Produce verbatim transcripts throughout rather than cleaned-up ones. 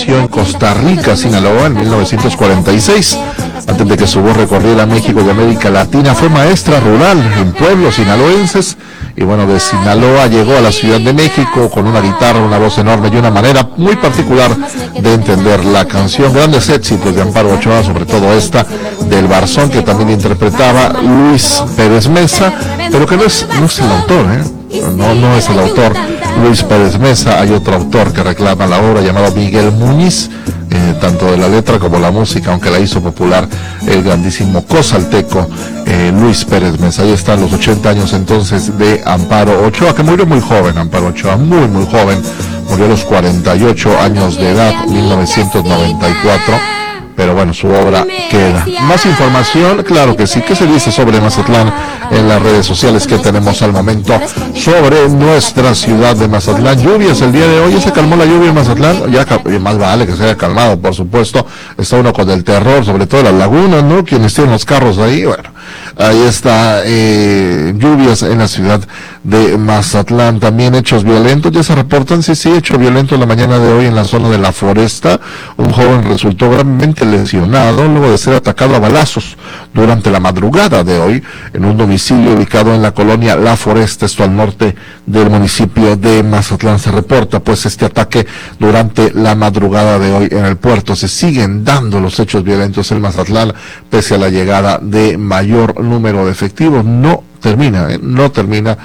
nació en Costa Rica, Sinaloa, en mil novecientos cuarenta y seis. Antes de que su voz recorriera México y América Latina, fue maestra rural en pueblos sinaloenses. Y bueno, de Sinaloa llegó a la Ciudad de México con una guitarra, una voz enorme y una manera muy particular de entender la canción. Grandes éxitos de Amparo Ochoa, sobre todo esta del Barzón, que también interpretaba Luis Pérez Mesa, pero que no es, no es el autor, ¿eh? No, no es el autor Luis Pérez Mesa. Hay otro autor que reclama la obra llamado Miguel Muñiz, eh, tanto de la letra como la música, aunque la hizo popular el grandísimo cozalteco eh, Luis Pérez Mesa. Ahí están los ochenta años entonces de Amparo Ochoa, que murió muy joven. Amparo Ochoa, muy muy joven, murió a los cuarenta y ocho años de edad, mil novecientos noventa y cuatro. Pero bueno, su obra queda. Más información, claro que sí. ¿Qué se dice sobre Mazatlán en las redes sociales que tenemos al momento sobre nuestra ciudad de Mazatlán? Lluvias el día de hoy. ¿Ya se calmó la lluvia en Mazatlán? Ya más vale que se haya calmado, por supuesto. Está uno con el terror, sobre todo las lagunas, ¿no? Quienes tienen los carros ahí, bueno, ahí está, eh, lluvias en la ciudad de Mazatlán. También hechos violentos, ya se reportan, sí, sí, hecho violento en la mañana de hoy en la zona de La Foresta. Un joven resultó gravemente lesionado luego de ser atacado a balazos durante la madrugada de hoy en un domicilio ubicado en la colonia La Foresta, esto al norte del municipio de Mazatlán. Se reporta pues este ataque durante la madrugada de hoy en el puerto. Se siguen dando los hechos violentos en Mazatlán pese a la llegada de mayor número de efectivos. No termina, ¿eh? no termina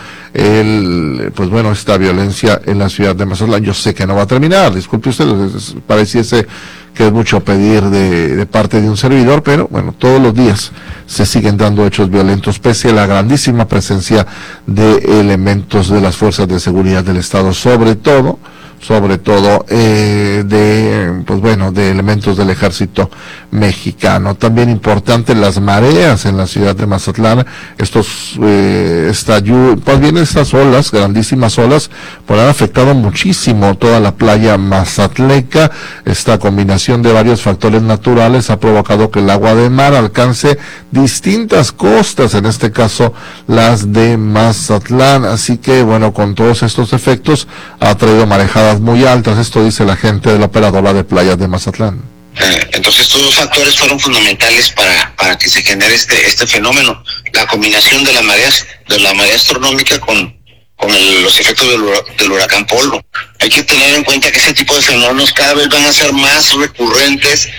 el, pues bueno, esta violencia en la ciudad de Mazatlán. Yo sé que no va a terminar, disculpe usted, pareciese que es mucho pedir de, de parte de un servidor, pero bueno, todos los días se siguen dando hechos violentos pese a la grandísima presencia de elementos de las fuerzas de seguridad del Estado, sobre todo sobre todo eh, de, pues bueno, de elementos del ejército mexicano. También importante las mareas en la ciudad de Mazatlán. Estos, eh, esta, pues bien, estas olas, grandísimas olas, pues han afectado muchísimo toda la playa mazatleca. Esta combinación de varios factores naturales ha provocado que el agua de mar alcance distintas costas, en este caso las de Mazatlán. Así que bueno, con todos estos efectos ha traído marejadas muy altas. Esto dice la gente de la operadora de playas de Mazatlán. Entonces estos dos factores fueron fundamentales para para que se genere este este fenómeno, la combinación de la marea de la marea astronómica con con el, los efectos del, del huracán Polo. Hay que tener en cuenta que ese tipo de fenómenos cada vez van a ser más recurrentes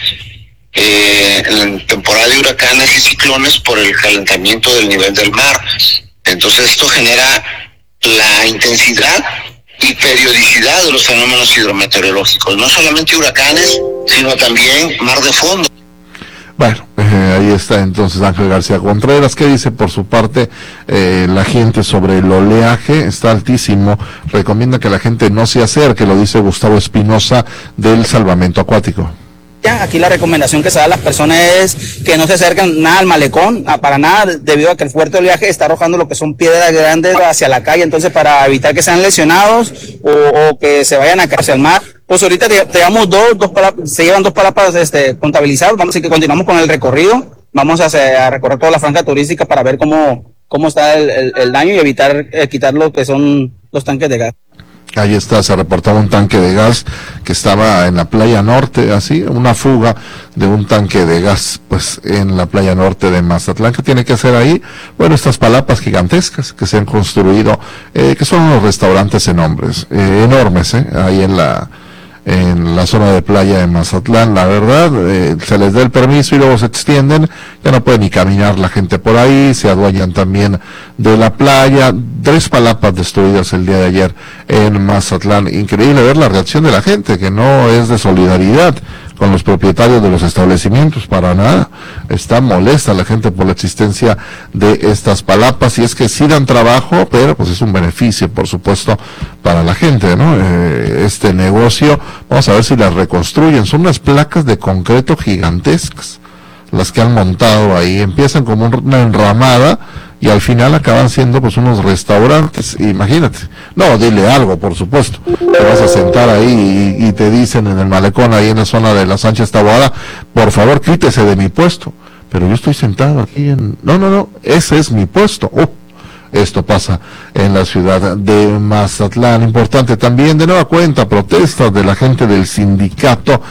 eh, en temporada de huracanes y ciclones por el calentamiento del nivel del mar. Entonces esto genera la intensidad y periodicidad de los fenómenos hidrometeorológicos, no solamente huracanes, sino también mar de fondo. Bueno, eh, ahí está entonces Ángel García Contreras, que dice por su parte eh, la gente sobre el oleaje. Está altísimo, recomienda que la gente no se acerque, lo dice Gustavo Espinosa del Salvamento Acuático. Aquí la recomendación que se da a las personas es que no se acerquen nada al malecón, a, para nada, debido a que el fuerte oleaje está arrojando lo que son piedras grandes hacia la calle. Entonces, para evitar que sean lesionados o, o que se vayan a caer hacia el mar, pues ahorita te, te llevamos dos, dos palapas, se llevan dos palapas este, contabilizadas. Vamos a que continuamos con el recorrido, vamos a, hacer, a recorrer toda la franja turística para ver cómo, cómo está el, el, el daño y evitar eh, quitar lo que son los tanques de gas. Ahí está, se reportaba un tanque de gas que estaba en la playa norte, así, una fuga de un tanque de gas, pues, en la playa norte de Mazatlán. ¿Qué tiene que hacer ahí? Bueno, estas palapas gigantescas que se han construido, eh, que son unos restaurantes enormes, eh, enormes, eh, ahí en la, en la zona de playa de Mazatlán. La verdad, eh, se les da el permiso y luego se extienden, ya no puede ni caminar la gente por ahí, se adueñan también de la playa. Tres palapas destruidas el día de ayer en Mazatlán. Increíble ver la reacción de la gente, que no es de solidaridad con los propietarios de los establecimientos, para nada. Está molesta la gente por la existencia de estas palapas, y es que sí dan trabajo, pero pues es un beneficio, por supuesto, para la gente, ¿no? Eh, este negocio, vamos a ver si las reconstruyen. Son unas placas de concreto gigantescas las que han montado ahí. Empiezan como una enramada y al final acaban siendo pues unos restaurantes. Imagínate, no, dile algo, por supuesto, te vas a sentar ahí y, y te dicen en el malecón, ahí en la zona de la Sánchez Taboada, por favor quítese de mi puesto, pero yo estoy sentado aquí en, no, no, no, ese es mi puesto. Oh, esto pasa en la ciudad de Mazatlán. Importante también, de nueva cuenta, protestas de la gente del sindicato